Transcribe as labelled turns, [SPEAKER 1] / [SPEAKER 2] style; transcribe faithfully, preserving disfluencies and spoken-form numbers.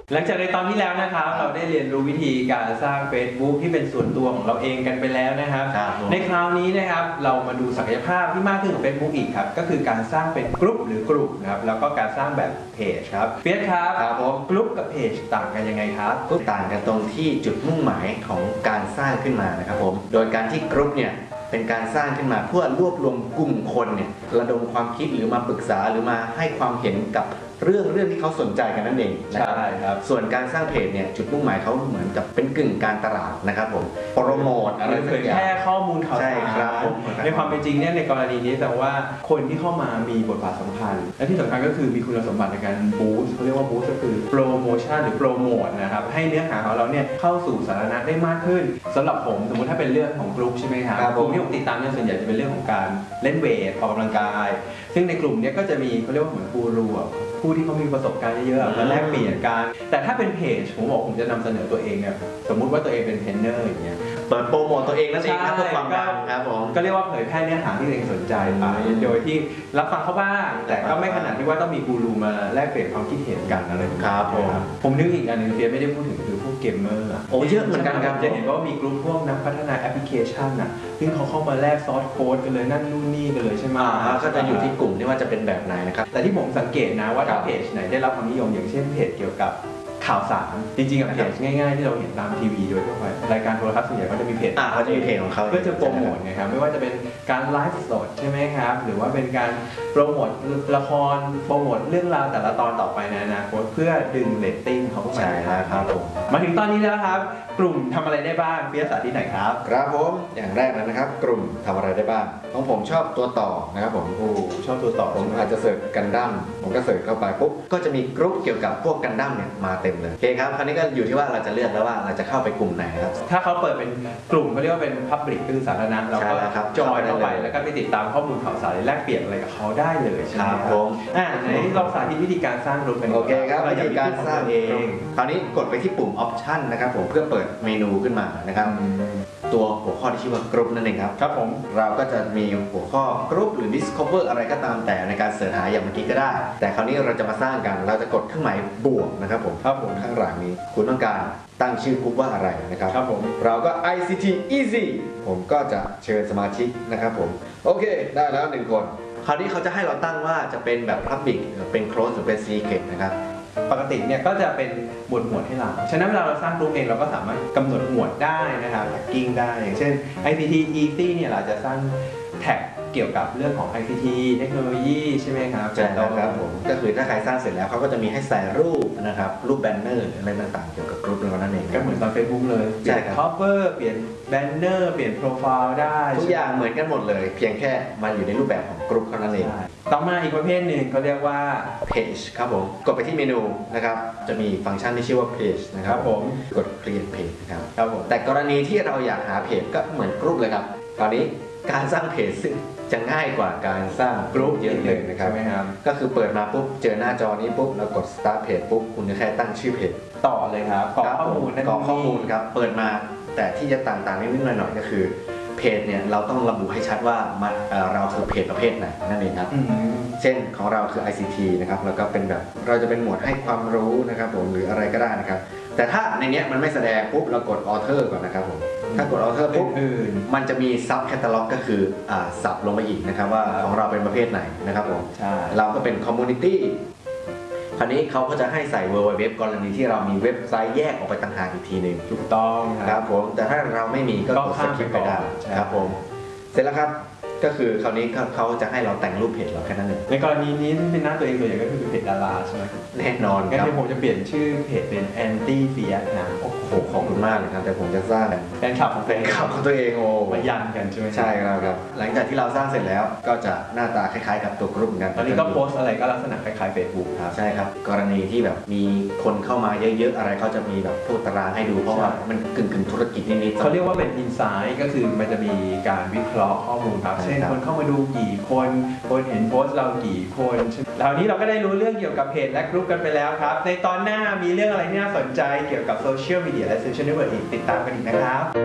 [SPEAKER 1] หลังจากในตอนที่แล้วนะครับเราได้เรียนรู้วิธีการสร้าง Facebook ที่เป็นส่วนตัวของเราเองกันไปแล้วนะครับในคราวนี้นะครับเรามาดูศักยภาพที่มากขึ้นของ Facebook อีกครับก็คือการสร้างเป็นกลุ่มหรือกลุ่มนะครับแล้วก็การสร้างแบบเพจครับเฟียสครับ
[SPEAKER 2] ครับผม
[SPEAKER 1] กลุ่มกับเพจต่างกันยังไงครับ
[SPEAKER 2] กลุ่มต่างกันตรงที่จุดมุ่งหมายของการสร้างขึ้นมานะครับผมโดยการที่กลุ่มเนี่ยเป็นการสร้างขึ้นมาเพื่อรวบรวมกลุ่มคนเนี่ยระดมความคิดหรือมาปรึกษาหรือมาให้ความเห็นกับเรื่องเรื่องที่เขาสนใจกันนั่นเองนะครับ
[SPEAKER 1] ครับ
[SPEAKER 2] ส่วนการสร้างเพจเนี่ยจุดมุ่งหมายเขาเหมือนกับเป็นกึ่งการตลาดนะครับผมโปรโมทอะไร
[SPEAKER 1] เผยแพร่ข้อมูลข่าวสารในความเป็นจริงเนี่ยในกรณีนี้แต่ว่าคนที่เข้ามามีบทบาทสำคัญและที่สำคัญก็คือมีคุณสมบัติในการบูสต์เขาเรียกว่าบูสต์ก็คือโปรโมชั่นหรือโปรโมทนะครับให้เนื้อหาของเราเนี่ยเข้าสู่สาธารณะได้มากขึ้นสำหรับผมสมมติถ้าเป็นเรื่องของกลุ่มใช่ไหมครับกลุ่มที่ผมติดตามเนี่ยส่วนใหญ่จะเป็นเรื่องของการเล่นเวทออกกำลังกายซึ่งในกลุ่มนี้ก็จะมีเขาเรียกว่าเหมือนกูรูผู้ที่เขามีประสบการณ์เยอะๆมาแลกเปลี่ยนกันแต่ถ้าเป็นเพจผมบอกผมจะนำเสนอตัวเองเนี่ยสมมุติว่าตัวเองเป็นเทรนเนอร์อย่างเงี้ย
[SPEAKER 2] เปิดโปรโมทตัวเองนั่นเองครับเพื่อความดังครับผม
[SPEAKER 1] ก็เรียกว่าเผยแพร่เนื้อหาที่ตัวเองสนใจไปโดยที่รับฟังเขาบ้างแต่ก็ไม่ขนาดที่ว่าต้องมีกูรูมาแลกเปลี่ยนความคิดเห็นกันอะไรแบบนี้
[SPEAKER 2] ครับผม
[SPEAKER 1] ผมนึกอีกอันนึงเฟียไม่ได้พูดถึงคือพวกเกมเมอร์
[SPEAKER 2] โอ้เยอะเหมือนกันครับ
[SPEAKER 1] จะเห็นว่ามีกลุ่มพวกนักพัฒนาแอปพลิเคชันน่ะซึ่งเขาเข้ามาแลกซอสโค้ดกันเลยนั่นนู่นนี่กันเลยใช่ไหม
[SPEAKER 2] ก็จะอยู่ที่กลุ่มที่ว่าจะเป็นแบบไหนนะครับ
[SPEAKER 1] แต่ที่ผมสังเกตนะว่าถ้าเพจไหนได้รับความนิยมอย่างเช่นเพจเกี่ยวกับข่าวสารจริงๆกับเพจง่ายๆที่เราเห็นตามทีวีโดยทั่วไปรายการโทรทัศน์ส่วนใหญ่ก็จะมีเพจ
[SPEAKER 2] อ่าเขาจะมีเพจของเขา
[SPEAKER 1] เพื่อจะโปรโมทไงครับไม่ว่าจะเป็นการไลฟ์สดใช่ไหมครับหรือว่าเป็นการโปรโมทละครโปรโมทเรื่องราวแต่ละตอนต่อไปในอนาคตเพื่อดึงเรตติ้งเขาเข้ามา
[SPEAKER 2] ใช่ครับผม
[SPEAKER 1] มาถึงตอนนี้แล้วครับกลุ่มทำอะไรได้บ้างเฟียสสาธิตไหนครับ
[SPEAKER 2] ครับผมอย่างแรกนะครับกลุ่มทำอะไรได้บ้างของผมชอบตัวต่อนะครับผม
[SPEAKER 1] โอ้ชอบตัวต่อ
[SPEAKER 2] ผมอาจจะเสิร์ชกันดั้มผมก็เสิร์ชเข้าไปปุ๊บก็จะมีกลุ่มเกี่ยวกับพวกกันดั้มเนี่ยมาเต็มเลยโอเคครับคราวนี้ก็อยู่ที่ว่าเราจะเลือกแล้วว่าเราจะเข้าไปกลุ่มไหนครับ
[SPEAKER 1] ถ้าเขาเปิดเป็นกลุ่มเขาเรียกว่าเป็น Public คือสาธารณะเราก็จอยเข้าไปแล้วก็ไปติดตามข้อมูลข่าวสารแลกเปลี่ยนอะไรกับเขาได้เลยใช่ไหมครับผมอ่าในนี้เราสาธิตวิธีการสร้างกลุ่มเป็น
[SPEAKER 2] โอเคครับวิธีการสร้างเองคราวนี้กดไปที่ปุ่ม Option นะครับผมเพื่อเปิดเมนูขึ้นมานะครับตัวหัวข้อที่ชื่อว่ากลุ่มนั่นเองครับ
[SPEAKER 1] ครับผม
[SPEAKER 2] เราก็จะมีหัวข้อกลุ่มหรือ Discover อะไรก็ตามแต่ในการเสิร์ชหาอย่างเมื่อกี้ก็ได้แต่คราวนี้เราจะมาสร้างกันเราจะกดเครื่องหมายบวกนะครับผม
[SPEAKER 1] ครับผม
[SPEAKER 2] ข้างหลังนี้คุณต้องการตั้งชื่อกลุ่มว่าอะไรนะครับ
[SPEAKER 1] ครับผม
[SPEAKER 2] เราก็ ไอ ซี ที Easy ผมก็จะเชิญสมาชิกนะครับผมโอเคได้แล้วหนึ่งคนคราวนี้เขาจะให้เราตั้งว่าจะเป็นแบบ Public เป็น Close หรือเป็น Secret นะครับ
[SPEAKER 1] ปกติเนี่ยก็จะเป็นหมวดหมวดให้เราฉะนั้นเวลาเราสร้างกลุ่มเองเราก็สามารถกำหนดหมวดได้นะครับแท็กกิ้งได้อย่างเช่น ไอ ซี ที Easy เนี่ยเราจะสร้างแท็กเกี่ยวกับเรื่องของ ไอ ซี ที เทคโนโลยีใช่ไหมครับ
[SPEAKER 2] ใช่ครับผมก็คือถ้าใครสร้างเสร็จแล้วเขาก็จะมีให้ใส่รูปนะครับรูปแบนเนอร์อะไรต่างๆเกี่ยวกับกลุ่มเรานั่นเอง
[SPEAKER 1] ก็เหมือนตอน Facebook เลย
[SPEAKER 2] ใช่ครับ
[SPEAKER 1] cover เปลี่ยนแบนเนอร์เปลี่ยนโปรไฟล์ได้
[SPEAKER 2] ทุกอย่างเหมือนกันหมดเลยเพียงแค่มันอยู่ในรูปแบบของกลุ่มเท่านั้นเอง
[SPEAKER 1] ต่อมาอีกประเภทหนึ่งเขาเรียกว่า
[SPEAKER 2] Page ครับผมกดไปที่เมนูนะครับจะมีฟังก์ชันที่ชื่อว่า Page นะครับ
[SPEAKER 1] ผม
[SPEAKER 2] กด Create Page นะครับ
[SPEAKER 1] ครับผม
[SPEAKER 2] แต่กรณีที่เราอยากหาเพจก็เหมือนกลุ่มเลยครับตอนนี้การสร้างเพจซึ่งจะง่ายกว่าการสร้างกลุ่มเยอะเลยนะครับ
[SPEAKER 1] ใช่ไหมครับ
[SPEAKER 2] ก็คือเปิดมาปุ๊บเจอหน้าจอนี้ปุ๊บแล้วกด Start Page ปุ๊บคุณจะแค่ตั้งชื่อเพจ
[SPEAKER 1] ต่อเลยครับกรอกข้อมูล
[SPEAKER 2] กรอกข้อมูลครับเปิดมาแต่ที่จะต่างๆนิดๆหน่อยๆก็คือเพจเนี่ยเราต้องระบุให้ชัดว่ามันเราคือเพจประเภทไหนนั่นเองครับเช่นของเราคือ ไอ ซี ที นะครับแล้วก็เป็นแบบเราจะเป็นหมวดให้ความรู้นะครับผมหรืออะไรก็ได้นะครับแต่ถ้าในนี้มันไม่แสดงปุ๊บเรากด Author ก่อนนะครับผมถ้ากด Author ปุ๊บมันจะมี Sub Catalog ก็คืออ่าสับลงมาอีกนะครับว่าของเราเป็นประเภทไหนนะครับผมเราก็เป็น Community คราวนี้เขาก็จะให้ใส่ ดับเบิลยู ดับเบิลยู ดับเบิลยู กรณีที่เรามีเว็บไซต์แยกออกไปต่างหากอีกทีหนึ่ง
[SPEAKER 1] ถูกต้อง
[SPEAKER 2] ครับผมแต่ถ้าเราไม่มีก็กดสกิปไปได้ครับผมเสร็จแล้วครับก็คือคราวนี้เขาจะให้เราแต่งรูปเพจเราแค่นั้นเอง
[SPEAKER 1] ในกรณีนี้ที่เป็นหน้าตัวเองตัวอย่างก็คือเพจดาราใช่ไหม
[SPEAKER 2] แน่นอน
[SPEAKER 1] ครับงั้นผมจะเปลี่ยนชื่อเพจเป็น แอนตี้ เฟียส นะ
[SPEAKER 2] โอ้โหขอบคุณมากเลยครับแต่ผมจะสร้าง
[SPEAKER 1] แฟนคลับของแฟน
[SPEAKER 2] คลับของตัวเองโอ้
[SPEAKER 1] มายันกันใช่ไหม
[SPEAKER 2] ใช่ครับครับหลังจากที่เราสร้างเสร็จแล้วก็จะหน้าตาคล้ายๆกับตัวกลุ่มกัน
[SPEAKER 1] ตอนนี้ก็โพสอะไรก็ลักษณะคล้ายๆ Facebook ครับ
[SPEAKER 2] ใช่ครับกรณีที่แบบมีคนเข้ามาเยอะๆอะไรเขาจะมีแบบพวกตารางให้ดูเพราะว่ามันกึ่งๆธุรกิจนิดๆ
[SPEAKER 1] เขาเรียกว่าเป็น อินไซต์ ก็คือมันจะมีการวิเคราะห์ข้อมูลครับเช่นคนเข้ามาดูกี่คนคนเห็นโพสต์เรากี่คนแล้วนี้เราก็ได้รู้เรื่องเกี่ยวกับเพจและกลุ่มกันไปแล้วครับในตอนหน้ามีเรื่องอะไรที่น่าสนใจเกี่ยวกับโซเชียลมีเดียและโซเชียลเน็ตเวิร์กอีกติดตามกันอีกนะครับ